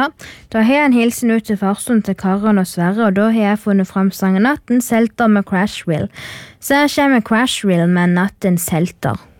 Ja, da har jeg en hilsen ut til farsen til Karen og Sverre, og da har jeg funnet frem sangen Natten Selter med Crashville. Så her kommer Crashville med Natten Selter.